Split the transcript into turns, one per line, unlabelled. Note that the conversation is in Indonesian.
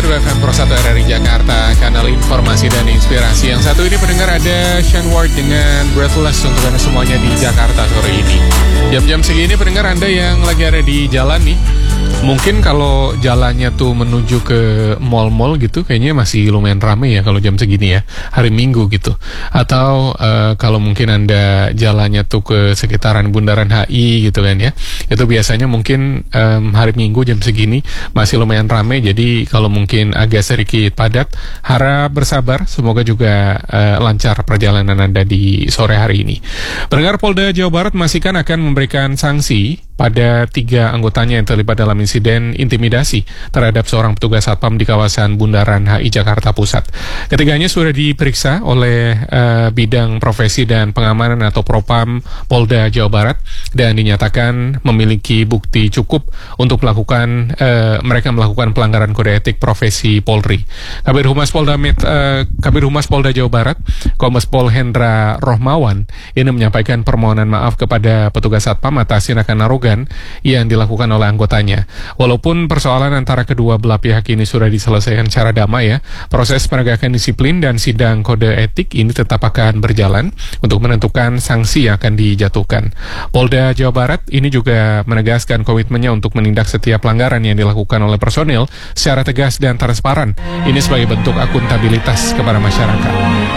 102 FM Pro 1 RRI Jakarta, kanal informasi dan inspirasi. Yang satu ini pendengar ada Sean Ward dengan Breathless untuk Anda semuanya di Jakarta sore ini. Jam-jam segini pendengar Anda yang lagi ada di jalan nih, mungkin kalau jalannya tuh menuju ke mall-mall gitu, kayaknya masih lumayan ramai ya kalau jam segini ya, hari Minggu gitu. Atau kalau mungkin Anda jalannya tuh ke sekitaran Bundaran HI gitu kan ya, itu biasanya mungkin hari Minggu jam segini masih lumayan ramai. Jadi kalau mungkin agak sedikit padat, harap bersabar, semoga juga lancar perjalanan Anda di sore hari ini. Pendengar, Polda Jawa Barat memastikan akan memberikan sanksi pada 3 anggotanya yang terlibat dalam insiden intimidasi terhadap seorang petugas satpam di kawasan Bundaran HI Jakarta Pusat. Ketiganya sudah diperiksa oleh bidang profesi dan pengamanan atau Propam Polda Jawa Barat dan dinyatakan memiliki bukti cukup untuk mereka melakukan pelanggaran kode etik profesi Polri. Kabid Humas Polda Jawa Barat, Kombes Pol Hendra Rohmawan, ini menyampaikan permohonan maaf kepada petugas satpam atas tindakan arogan yang dilakukan oleh anggotanya. Walaupun persoalan antara kedua belah pihak ini sudah diselesaikan secara damai ya, proses penegakan disiplin dan sidang kode etik ini tetap akan berjalan untuk menentukan sanksi yang akan dijatuhkan. Polda Jawa Barat ini juga menegaskan komitmennya untuk menindak setiap pelanggaran yang dilakukan oleh personil secara tegas dan transparan. Ini sebagai bentuk akuntabilitas kepada masyarakat.